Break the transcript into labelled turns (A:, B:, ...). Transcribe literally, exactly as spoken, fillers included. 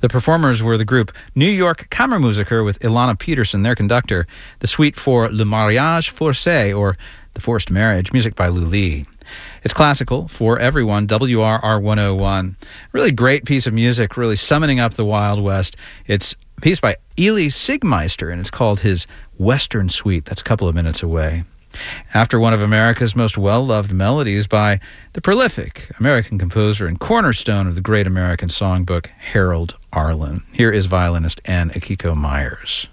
A: The performers were the group New York Kammermusiker with Ilana Peterson, their conductor, the suite for Le Mariage Forcé, or The Forced Marriage, music by Lou Lee. It's classical for everyone, W R R one oh one. Really great piece of music, really summoning up the Wild West. It's a piece by Elie Siegmeister, and it's called his Western Suite. That's a couple of minutes away. After one of America's most well-loved melodies by the prolific American composer and cornerstone of the great American songbook, Harold Arlen. Here is violinist Ann Akiko Myers.